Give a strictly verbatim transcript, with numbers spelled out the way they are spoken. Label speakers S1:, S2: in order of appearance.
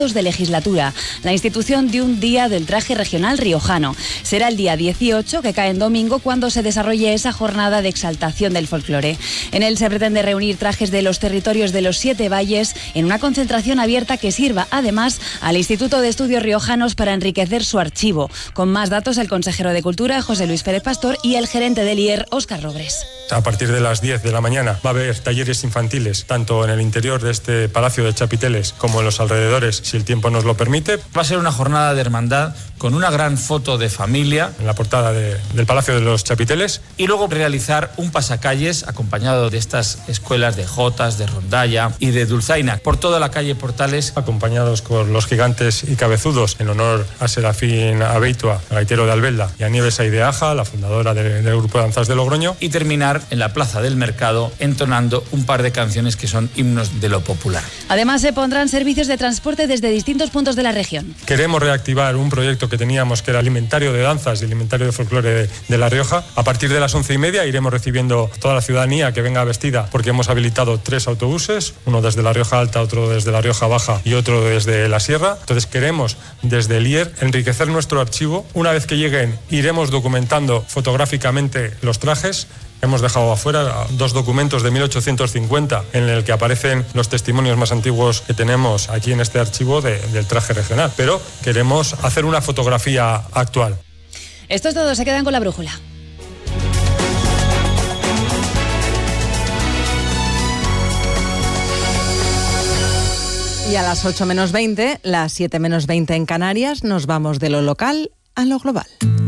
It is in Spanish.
S1: de legislatura. La institución de un día del traje regional riojano. Será el día dieciocho, que cae en domingo, cuando se desarrolle esa jornada de exaltación del folclore. En él se pretende reunir trajes de los territorios de los siete valles en una concentración abierta que sirva además al Instituto de Estudios Riojanos para enriquecer su archivo. Con más datos, el consejero de Cultura, José Luis Pérez Pastor, y el gerente del I E R, Óscar Robres.
S2: A partir de las diez de la mañana va a haber talleres infantiles, tanto en el interior de este Palacio de Chapiteles como en los alrededores, si el tiempo nos lo permite.
S3: Va a ser una jornada de hermandad con una gran foto de familia
S2: en la portada de, del Palacio de los Chapiteles.
S3: Y luego realizar un pasacalles acompañado de estas escuelas de jotas, de rondalla y de dulzaina por toda la calle Portales.
S2: Acompañados con los gigantes y cabezudos en honor a Serafín Abeitua, gaitero de Albelda, y a Nieves Aideaja, la fundadora de, del grupo de danzas de Logroño.
S3: Y terminar en la Plaza del Mercado entonando un par de canciones que son himnos de lo popular.
S1: Además, se pondrán servicios de transporte desde distintos puntos de la región.
S2: Queremos reactivar un proyecto que teníamos, que era alimentario de danzas y alimentario de folclore de, de La Rioja. A partir de las once y media iremos recibiendo toda la ciudadanía que venga vestida, porque hemos habilitado tres autobuses, uno desde La Rioja Alta, otro desde La Rioja Baja y otro desde la Sierra. Entonces queremos desde el I E R enriquecer nuestro archivo. Una vez que lleguen, iremos documentando fotográficamente los trajes. Hemos dejado afuera dos documentos de mil ochocientos cincuenta en el que aparecen los testimonios más antiguos que tenemos aquí en este archivo de, del traje regional, pero queremos hacer una fotografía actual.
S1: Esto es todo, se quedan con la brújula.
S4: Y a las ocho menos veinte, las siete menos veinte en Canarias, nos vamos de lo local a lo global.